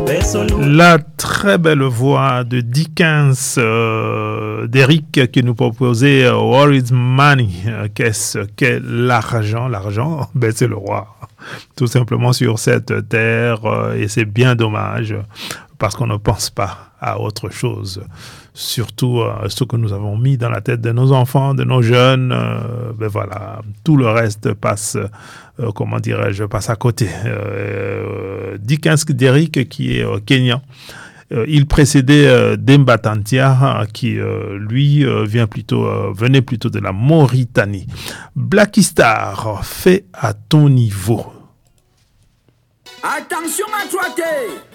La très belle voix de Dickens, d'Eric, qui nous proposait What is Money? Qu'est-ce qu'est l'argent? L'argent, ben c'est le roi, tout simplement sur cette terre, et c'est bien dommage parce qu'on ne pense pas à autre chose. Surtout ce que nous avons mis dans la tête de nos enfants, de nos jeunes, ben voilà, tout le reste passe, passe à côté. Dickens d'Eric, qui est kenyan, il précédait Demba Tantia, qui lui venait plutôt de la Mauritanie. Blacky Star, fait à ton niveau. Attention à toi,